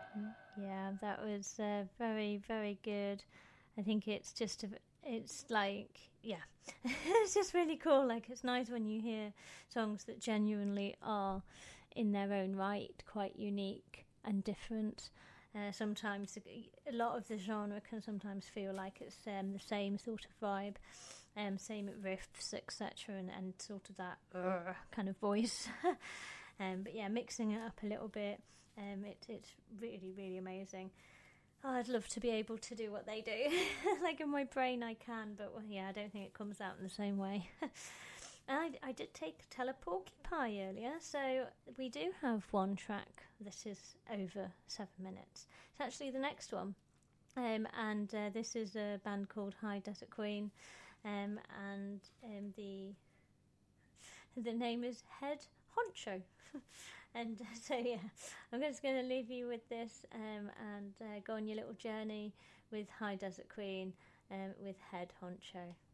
Yeah, that was very, very good. I think it's just, it's like, yeah, it's just really cool. Like, it's nice when you hear songs that genuinely are, in their own right, quite unique and different. Sometimes a lot of the genre can sometimes feel like it's the same sort of vibe, same riffs, etc., and sort of that kind of voice. But yeah, mixing it up a little bit, it's really, really amazing. Oh, I'd love to be able to do what they do. Like in my brain, I can, but well, yeah, I don't think it comes out in the same way. And I did take Teleporcupie earlier, so we do have one track that is over 7 minutes. It's actually the next one, and this is a band called High Desert Queen, and the name is Head Honcho. And so yeah, I'm just going to leave you with this, and go on your little journey with High Desert Queen, with Head Honcho.